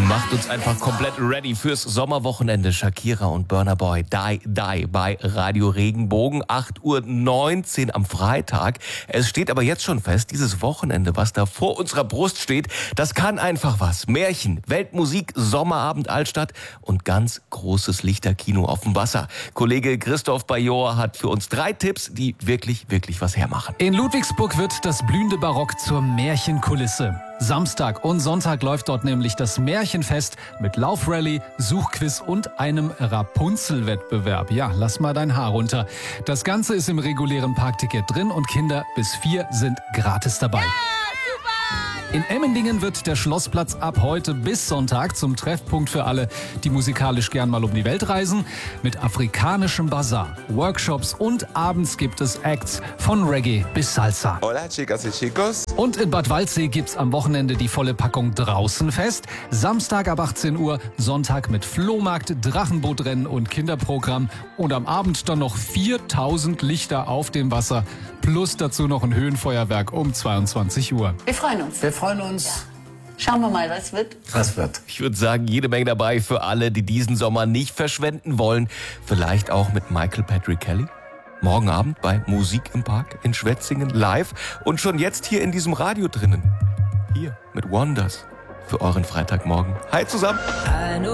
Macht uns einfach komplett ready fürs Sommerwochenende. Shakira und Burna Boy, Die Die bei Radio Regenbogen, 8:19 Uhr am Freitag. Es steht aber jetzt schon fest, dieses Wochenende, was da vor unserer Brust steht, das kann einfach was. Märchen, Weltmusik, Sommerabend Altstadt und ganz großes Lichterkino auf dem Wasser. Kollege Christoph Bajor hat für uns 3 Tipps, die wirklich was hermachen. In Ludwigsburg wird das blühende Barock zur Märchenkulisse. Samstag und Sonntag läuft dort nämlich das Märchenfest mit Laufrallye, Suchquiz und einem Rapunzel-Wettbewerb. Ja, lass mal dein Haar runter. Das Ganze ist im regulären Parkticket drin und Kinder bis 4 sind gratis dabei. In Emmendingen wird der Schlossplatz ab heute bis Sonntag zum Treffpunkt für alle, die musikalisch gern mal um die Welt reisen, mit afrikanischem Bazar, Workshops und abends gibt es Acts von Reggae bis Salsa. Hola, chicas y chicos. Und in Bad Waldsee gibt's am Wochenende die volle Packung Draußenfest. Samstag ab 18 Uhr, Sonntag mit Flohmarkt, Drachenbootrennen und Kinderprogramm. Und am Abend dann noch 4000 Lichter auf dem Wasser. Plus dazu noch ein Höhenfeuerwerk um 22 Uhr. Wir freuen uns. Wir freuen uns. Ja. Schauen wir mal, was wird. Was wird? Ich würde sagen, jede Menge dabei für alle, die diesen Sommer nicht verschwenden wollen. Vielleicht auch mit Michael Patrick Kelly. Morgen Abend bei Musik im Park in Schwetzingen live und schon jetzt hier in diesem Radio drinnen. Hier mit Wonders für euren Freitagmorgen. Hi zusammen.